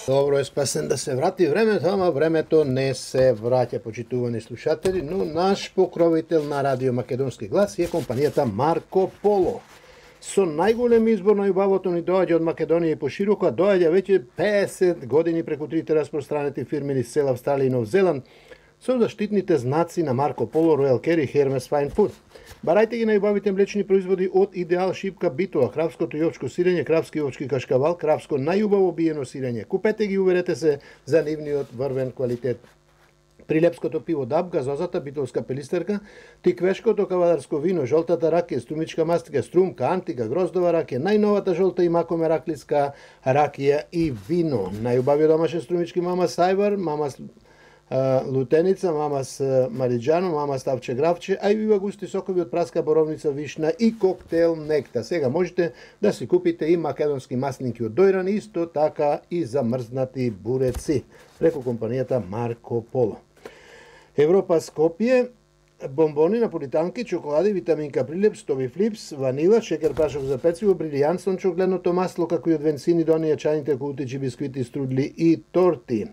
Добро е спасен да се врати времето, ама времето не се враќа, почитувани слушатели, но наш покровител на Радио Македонски глас е компанијата Марко Поло. Со најголем избор на јубавото ни доаѓа од Македонија и пошироко, доаѓа веќе 50 години преку трите распространети фирми низ цела Австралија и Нов Зеланд, со заштитните знаци на Марко Поло, Роял Кери и Хермес Файн Фуд. Барајте ги на јубавите млечни производи од Идеал Шипка Битола, кравското и овчко сирење, кравски и овчки кашкавал, кравско најубаво биено сирење. Купете ги, уверете се за нивниот врвен квалитет. Прилепското пиво Даб, газозата битолска пелистерка, тиквешкото кавадарско вино, жолтата ракија, струмичка мастика, струмка, антика, гроздова ракија, најновата жолта и макоме раклиска ракија и вино. Најубавиот домашен струмички мама Сајвар, мама Лутеница, мама с Мариджано, мама Ставче Гравче, а и вива густи сокови од праска, боровница, вишна и коктел некта. Сега можете да си купите и македонски маслинки од дојран, исто така и замрзнати буреци преку компанијата Марко Поло. Европа Скопје, бомбони, наполитанки, чоколади, витаминка Прилеп, Стови Флипс, ванила, шекер прашок за пecivo, брилијант сончогледното масло, како и од венцини до оние чајните култичи, бисквити, струдли и торти.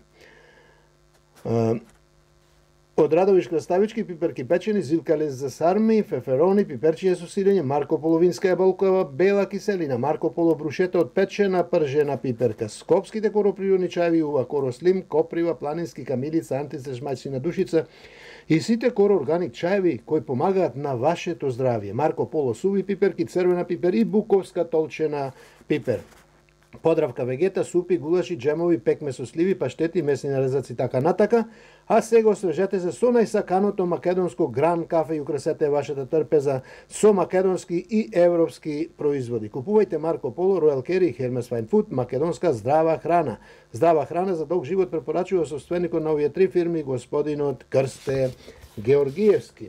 Од Радовиш краставички, пиперки печени, зилкалес за сарми, феферони, пиперчиња со сирење, Марко Половинска јаболкова бела киселина, Марко Поло брушета од печена пржена пиперка, скопските короприродни чајви, ува коро слим, коприва, планински камилица, антистрес мајчина душица и сите коро органик чајви кои помагаат на вашето здравје. Марко Поло суви пиперки, црвена пипер и буковска толчена пипер. Подравка вегета, супи, гулаши, джемови, пекме со сливи, паштети, месни нарезаци така натака, а сега освежете се со најсаканото македонско гран кафе и украсете вашата трпеза со македонски и европски производи. Купувајте Марко Поло, Роял Кери и Хермес Файн Фуд, македонска здрава храна. Здрава храна за долг живот препорачува собственикот на овие три фирми, господинот Крсте Георгиевски.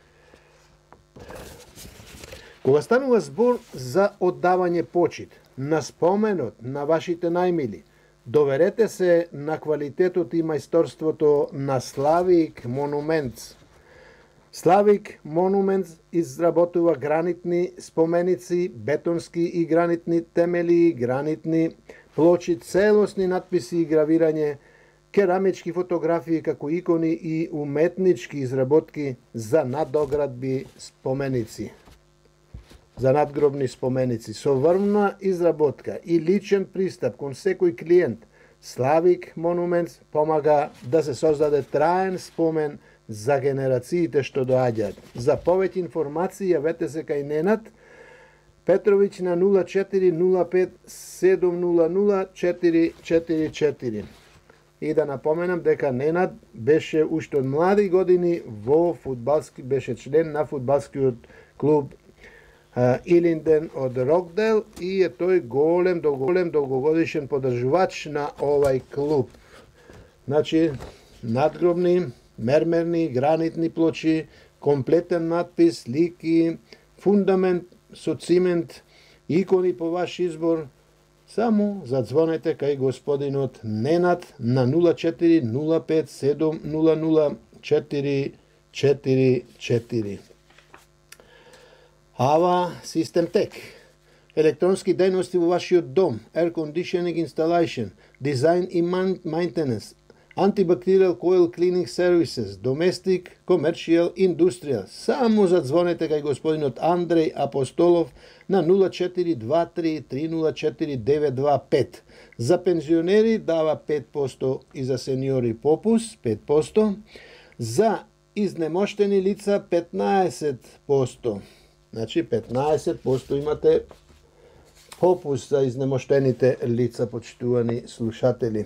Кога станува збор за оддавање почит на споменот на вашите најмили, доверете се на квалитетот и мајсторството на Славик Монументс. Славик Монументс изработува гранитни споменици, бетонски и гранитни темели, гранитни плочи, целосни надписи и гравирање, керамички фотографии како икони и уметнички изработки за надоградби споменици. За надгробни споменици, со врвна изработка и личен пристап кон секој клиент, Славик Монументс помага да се создаде траен спомен за генерациите што доаѓаат. За повеќе информации јавете се кај Ненад Петровиќ на 0405 700 444. И да напоменам дека Ненад беше уште од млади години беше член на фудбалскиот клуб Илинден од Рокдел и е тој голем долгогодишен поддржувач на овај клуб. Значи, надгробни, мермерни, гранитни плочи, комплетен надпис, лики, фундамент со цимент, икони по ваш избор. Само задзвонете кај господинот Ненад на 0405 700 444. Ава Систем Тек. Електронски дејности во вашиот дом, air conditioning installation, design и maintenance, antibacterial coil cleaning services, domestic, commercial, industrial. Само задзвонете кај господинот Андреј Апостолов на 0423 304 925. За пензионери дава 5% и за сениори попус 5%, за изнемоштени лица 15%. Значи 15% имате попуст за изнемоштените лица, почитувани слушатели.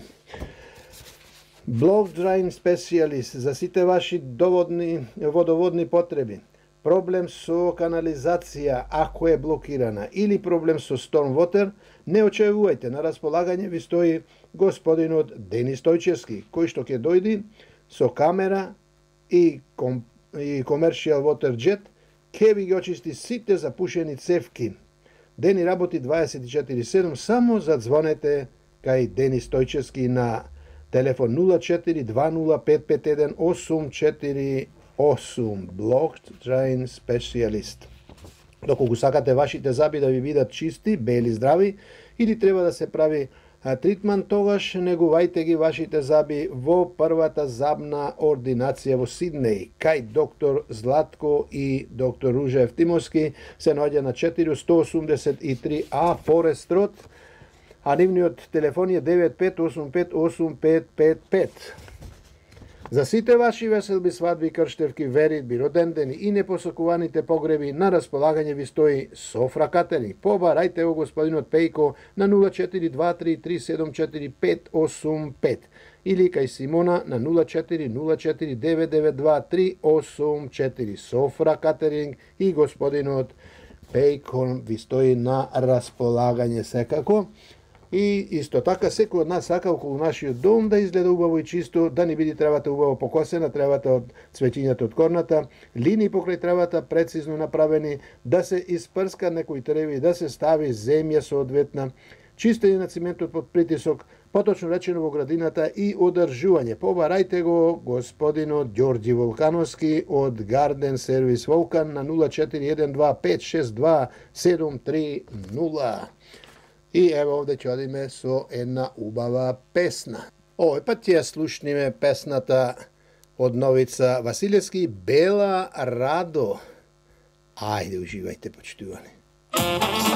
Blow Drying Specialist за сите ваши водоводни потреби. Проблем со канализација ако е блокирана или проблем со storm water, не очевувајте, на располагање ви стои господинот Денис Стојчевски, кој што ќе дојди со камера и commercial water jet, ке ви ги очисти сите запушени цевки. Дени работи 24/7, само задзвонете кај Денис Стојчевски на телефон 0420551848, Blocked Drain Specialist. Доколку сакате вашите заби да ви бидат чисти, бели, здрави, или треба да се прави тритман, тогаш негувајте ги вашите заби во првата забна ординација во Сиднеј, кај доктор Златко и доктор Ружа Евтимовски, се наоѓа на 483А Форест Род, а нивниот телефон е 95858555. За сите ваши веселби, свадби, крштевки, веридби, родендени и непосакуваните погреби, на располагање ви стои Софра Катеринг. Побарајте го господинот Пејко на 0423745585 или кај Симона на 0404992384. Софра Катеринг и господинот Пејко ви стои на располагање секако. И исто така секој од нас сака околу нашиот дом да изгледа убаво и чисто, да ни биде тревата убаво покосена, тревата од цвеќињата од корната, линии покрај тревата прецизно направени, да се испрска некои треви, да се стави земја соодветна, чистење на циментот под притисок, поточно речено во градината и одржување. Побарајте го господинот Ѓорѓи Волкановски од Гарден Сервис Волкан на 0412562730. И ево овде ќе одиме со една убава песна. Овој пат ќе ја слушниме песната од Новица Василевски, Бела Радо. Ајде, уживајте, почитувани.